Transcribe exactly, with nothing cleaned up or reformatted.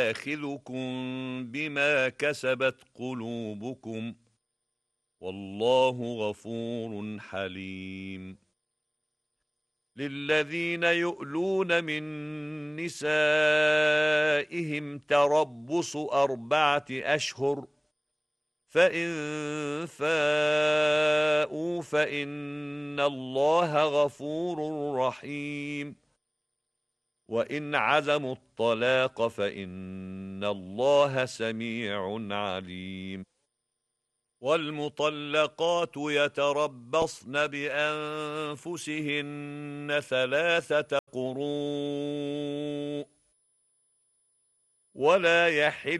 يؤاخذكم بما كسبت قلوبكم والله غفور حليم. للذين يؤلون من نسائهم تربص أربعة أشهر فإن فاءوا فإن الله غفور رحيم. وإن عزموا الطلاق فإن الله سميع عليم. والمطلقات يتربصن بأنفسهن ثلاثة قروء ولا يحل